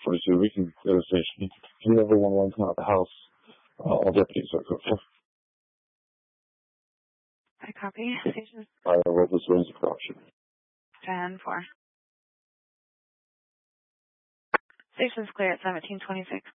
42. We can go to the station. If you ever want to come out the house, all deputies are good for. I copy. Station. Well, this wins for option. 10-4. Station's clear at 1726.